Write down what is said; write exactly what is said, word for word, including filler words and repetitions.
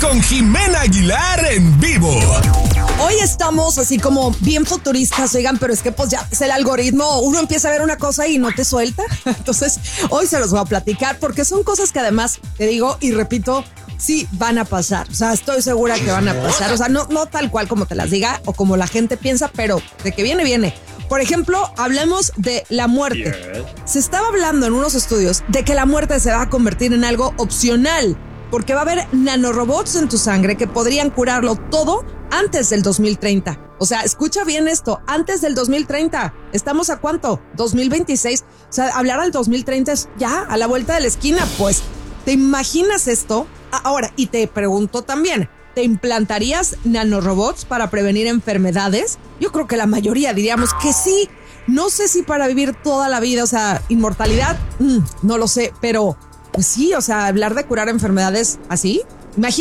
con Jimena Aguilar en vivo. Hoy estamos así como bien futuristas, oigan, pero es que pues ya es el algoritmo, uno empieza a ver una cosa y no te suelta. Entonces, hoy se los voy a platicar porque son cosas que además, te digo y repito, sí van a pasar. O sea, estoy segura que van a pasar. O sea, no, no tal cual como te las diga o como la gente piensa, pero de que viene, viene. Por ejemplo, hablemos de la muerte. Se estaba hablando en unos estudios de que la muerte se va a convertir en algo opcional, porque va a haber nanorobots en tu sangre que podrían curarlo todo antes del dos mil treinta. O sea, escucha bien esto, antes del dos mil treinta. ¿Estamos a cuánto? dos mil veintiséis. O sea, hablar al dos mil treinta es ya a la vuelta de la esquina. Pues, ¿te imaginas esto? Ahora, y te pregunto también, ¿te implantarías nanorobots para prevenir enfermedades? Yo creo que la mayoría diríamos que sí. No sé si para vivir toda la vida, o sea, inmortalidad, mmm, no lo sé, pero pues sí, o sea, hablar de curar enfermedades así, imagínate.